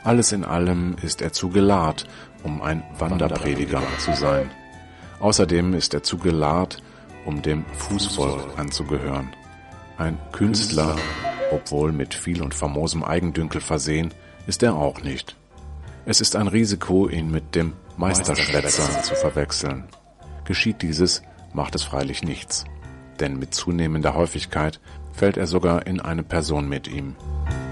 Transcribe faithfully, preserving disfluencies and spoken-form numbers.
Alles in allem ist er zu gelahrt, um ein Wanderprediger zu sein. Außerdem ist er zu gelahrt, um dem Fußvolk anzugehören. Ein Künstler, obwohl mit viel und famosem Eigendünkel versehen, ist er auch nicht. Es ist ein Risiko, ihn mit dem Meisterschwätzer zu verwechseln. Geschieht dieses, macht es freilich nichts, denn mit zunehmender Häufigkeit fällt er sogar in eine Person mit ihm.